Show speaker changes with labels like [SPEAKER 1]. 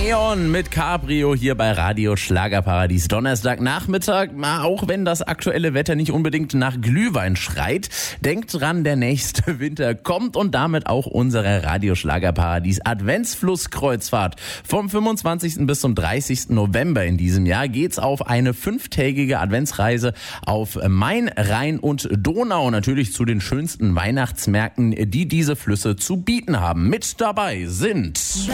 [SPEAKER 1] E.ON mit Cabrio hier bei Radio Schlagerparadies. Donnerstagnachmittag, auch wenn das aktuelle Wetter nicht unbedingt nach Glühwein schreit. Denkt dran, der nächste Winter kommt und damit auch unsere Radio Schlagerparadies Adventsflusskreuzfahrt. Vom 25. bis zum 30. November in diesem Jahr geht's auf eine 5-tägige Adventsreise auf Main, Rhein und Donau. Natürlich zu den schönsten Weihnachtsmärkten, die diese Flüsse zu bieten haben. Mit dabei sind